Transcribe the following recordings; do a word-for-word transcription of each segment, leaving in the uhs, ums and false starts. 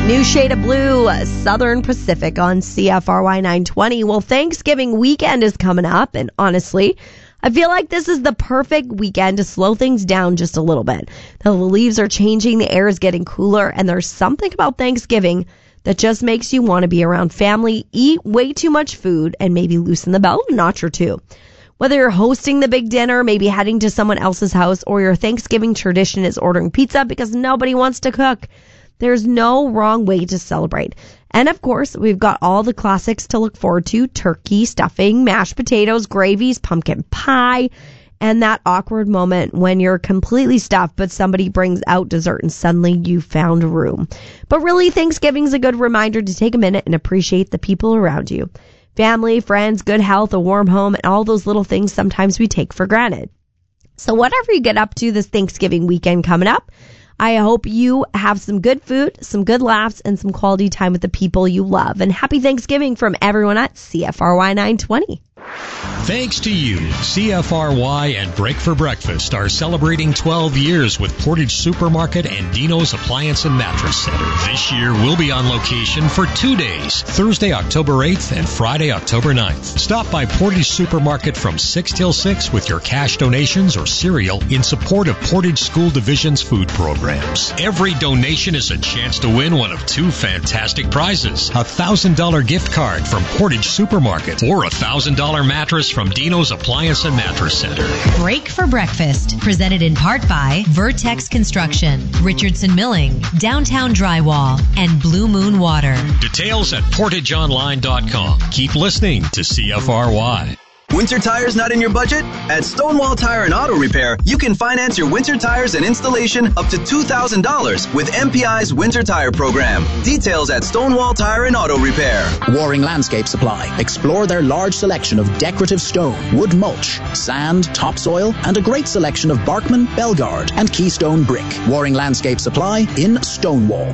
New Shade of Blue, Southern Pacific on C F R Y nine twenty. Well, Thanksgiving weekend is coming up, and honestly, I feel like this is the perfect weekend to slow things down just a little bit. The leaves are changing, the air is getting cooler, and there's something about Thanksgiving that just makes you want to be around family, eat way too much food, and maybe loosen the belt a notch or two. Whether you're hosting the big dinner, maybe heading to someone else's house, or your Thanksgiving tradition is ordering pizza because nobody wants to cook, there's no wrong way to celebrate. And of course, we've got all the classics to look forward to: turkey, stuffing, mashed potatoes, gravies, pumpkin pie, and that awkward moment when you're completely stuffed but somebody brings out dessert and suddenly you found room. But really, Thanksgiving's a good reminder to take a minute and appreciate the people around you. Family, friends, good health, a warm home, and all those little things sometimes we take for granted. So whatever you get up to this Thanksgiving weekend coming up, I hope you have some good food, some good laughs, and some quality time with the people you love. And happy Thanksgiving from everyone at C F R Y nine twenty. Thanks to you, C F R Y and Break for Breakfast are celebrating twelve years with Portage Supermarket and Dino's Appliance and Mattress Center. This year, we'll be on location for two days, Thursday, October eighth and Friday, October ninth. Stop by Portage Supermarket from six till six with your cash donations or cereal in support of Portage School Division's food programs. Every donation is a chance to win one of two fantastic prizes: a one thousand dollars gift card from Portage Supermarket or a one thousand dollars mattress from Dino's Appliance and Mattress Center. Break for Breakfast, presented in part by Vertex Construction, Richardson Milling, Downtown Drywall, and Blue Moon Water. Details at portage online dot com. Keep listening to C F R Y. Winter tires not in your budget? At Stonewall Tire and Auto Repair, you can finance your winter tires and installation up to two thousand dollars with M P I's Winter Tire Program. Details at Stonewall Tire and Auto Repair. Waring Landscape Supply. Explore their large selection of decorative stone, wood mulch, sand, topsoil, and a great selection of Barkman, Belgard, and Keystone brick. Waring Landscape Supply in Stonewall.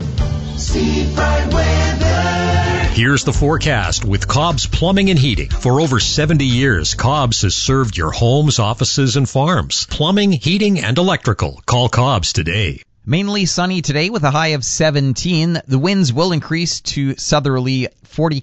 Seafront weather. Here's the forecast with Cobb's Plumbing and Heating. For over seventy years, Cobb's has served your homes, offices, and farms. Plumbing, heating, and electrical. Call Cobb's today. Mainly sunny today with a high of seventeen. The winds will increase to southerly forty